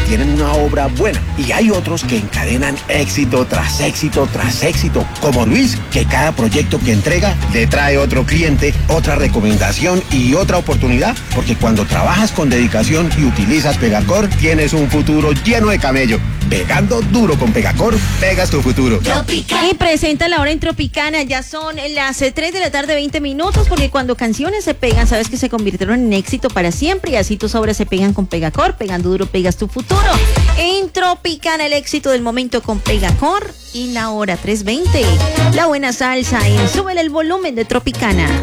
tienen una obra buena y hay otros que encadenan éxito tras éxito tras éxito, como Luis, que cada proyecto que entrega le trae otro cliente, otra recomendación y otra oportunidad, porque cuando trabajas con dedicación y utilizas Pegacor, tienes un futuro lleno de camello. Pegando duro con Pegacor, pegas tu futuro. Y presenta la hora en Tropicana, ya son las 3 de la tarde, 20 minutos, porque cuando canciones se pegan, sabes que se convirtieron en éxito para siempre y así tus obras se pegan con Pegacor, pegando duro pegas tu futuro. En Tropicana, el éxito del momento con Pegacor y la hora 3:20. La buena salsa y súbele el volumen de Tropicana.